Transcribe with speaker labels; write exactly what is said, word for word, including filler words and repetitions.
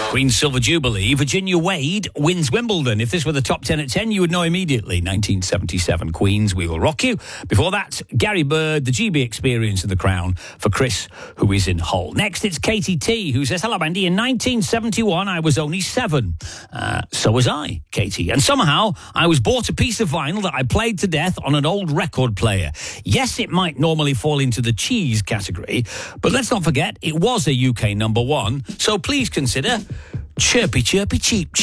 Speaker 1: Queen's Silver Jubilee, Virginia Wade wins Wimbledon. If this were the top ten at ten, you would know immediately. nineteen seventy-seven, Queen's We Will Rock You. Before that, Gary Bird, the G B Experience and the Crown for Chris, who is in Hull. Next, it's Katie T, who says, hello, Andy. In nineteen seventy-one, I was only seven. Uh, so was I, Katie. And somehow, I was bought a piece of vinyl that I played to death on an old record player. Yes, it might normally fall into the cheese category, but let's not forget, it was a U K number one. So please consider Chirpy Chirpy Cheep